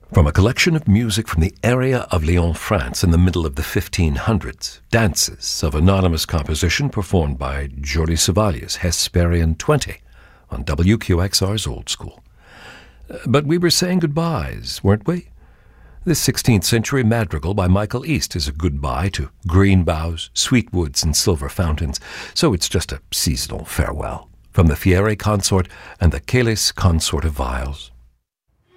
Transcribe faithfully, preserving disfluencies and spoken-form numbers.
From a collection of music from the area of Lyon, France, in the middle of the fifteen hundreds, dances of anonymous composition performed by Jordi Savallia's Hesperian twenty on W Q X R's Old School. But we were saying goodbyes, weren't we? This sixteenth century madrigal by Michael East is a goodbye to green boughs, sweet woods, and silver fountains, so it's just a seasonal farewell from the Fiere Consort and the Célis Consort of Viols.